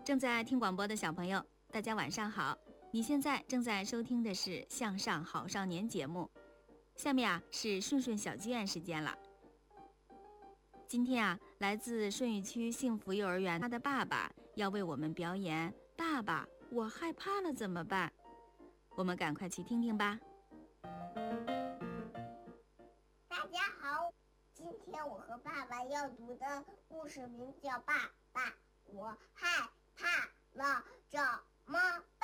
正在听广播的小朋友，大家晚上好！你现在正在收听的是《向上好少年》节目，下面是顺顺小剧院时间了。今天来自顺义区幸福幼儿园，他的爸爸要为我们表演《爸爸，我害怕了怎么办》，我们赶快去听听吧。 大家好，今天我和爸爸要读的故事名叫《爸爸，我害怕了怎